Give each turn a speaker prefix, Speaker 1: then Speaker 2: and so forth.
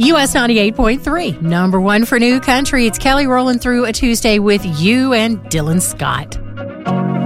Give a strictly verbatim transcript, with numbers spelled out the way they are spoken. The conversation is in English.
Speaker 1: U S ninety-eight point three, number one for new country. It's Kelly rolling through a Tuesday with you and Dylan Scott.